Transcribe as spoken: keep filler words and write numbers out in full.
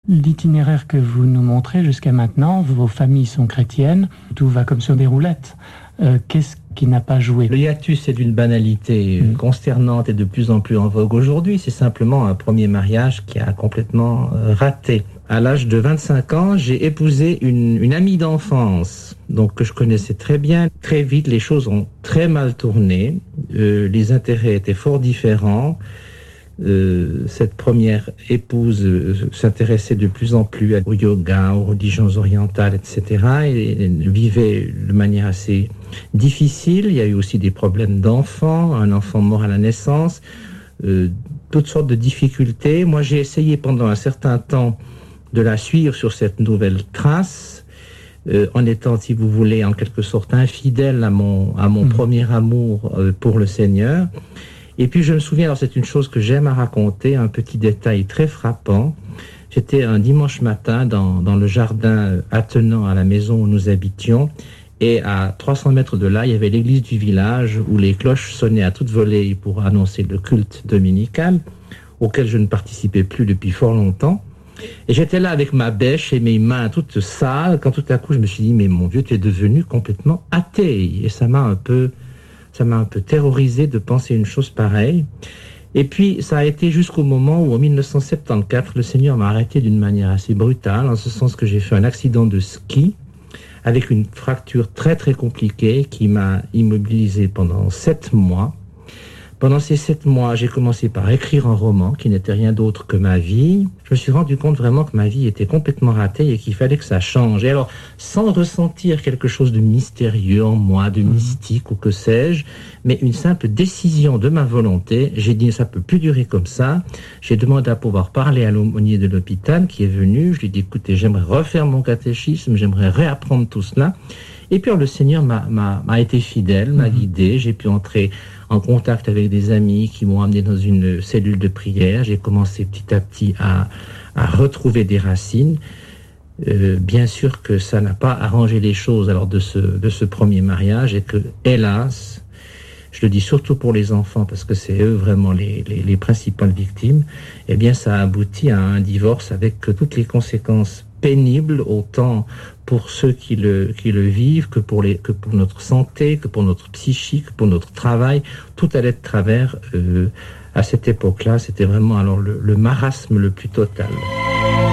L'itinéraire que vous nous montrez jusqu'à maintenant, vos familles sont chrétiennes, tout va comme sur des roulettes. Euh, qu'est-ce qui n'a pas joué? Le hiatus est d'une banalité mmh. consternante et de plus en plus en vogue aujourd'hui. C'est simplement un premier mariage qui a complètement euh, raté. À l'âge de vingt-cinq ans, j'ai épousé une, une amie d'enfance, donc que je connaissais très bien. Très vite, les choses ont très mal tourné. Euh, les intérêts étaient fort différents. Euh, cette première épouse euh, s'intéressait de plus en plus au yoga, aux religions orientales, et cetera. Et elle vivait de manière assez difficile. Il y a eu aussi des problèmes d'enfants, un enfant mort à la naissance, euh, toutes sortes de difficultés. Moi, j'ai essayé pendant un certain temps de la suivre sur cette nouvelle trace, euh, en étant, si vous voulez, en quelque sorte infidèle à mon, à mon mmh. premier amour euh, pour le Seigneur. Et puis je me souviens, alors c'est une chose que j'aime à raconter, un petit détail très frappant. J'étais un dimanche matin dans, dans le jardin attenant à la maison où nous habitions, et à trois cents mètres de là, il y avait l'église du village où les cloches sonnaient à toute volée pour annoncer le culte dominical, auquel je ne participais plus depuis fort longtemps. Et j'étais là avec ma bêche et mes mains toutes sales, quand tout à coup je me suis dit, mais mon Dieu, tu es devenu complètement athée. Et ça m'a un peu... Ça m'a un peu terrorisé de penser une chose pareille. Et puis, ça a été jusqu'au moment où, en dix-neuf cent soixante-quatorze, le Seigneur m'a arrêté d'une manière assez brutale, en ce sens que j'ai fait un accident de ski, avec une fracture très très compliquée qui m'a immobilisé pendant sept mois. Pendant ces sept mois, j'ai commencé par écrire un roman qui n'était rien d'autre que ma vie. Je me suis rendu compte vraiment que ma vie était complètement ratée et qu'il fallait que ça change. Et alors, sans ressentir quelque chose de mystérieux en moi, de mystique ou que sais-je, mais une simple décision de ma volonté, j'ai dit ça peut plus durer comme ça. J'ai demandé à pouvoir parler à l'aumônier de l'hôpital qui est venu. Je lui ai dit, écoutez, j'aimerais refaire mon catéchisme, j'aimerais réapprendre tout cela. Et puis alors, le Seigneur m'a, m'a, m'a été fidèle, m'a guidé. J'ai pu entrer en contact avec des amis qui m'ont amené dans une cellule de prière. J'ai commencé petit à petit à, à retrouver des racines. Euh, bien sûr que ça n'a pas arrangé les choses alors de ce, de ce premier mariage et que, hélas, je le dis surtout pour les enfants parce que c'est eux vraiment les, les, les principales victimes, eh bien ça a abouti à un divorce avec toutes les conséquences pénibles, autant pour ceux qui le, qui le vivent que pour, les, que pour notre santé, que pour notre psychique, pour notre travail. Tout allait de travers. Euh, à cette époque-là, c'était vraiment alors le, le marasme le plus total.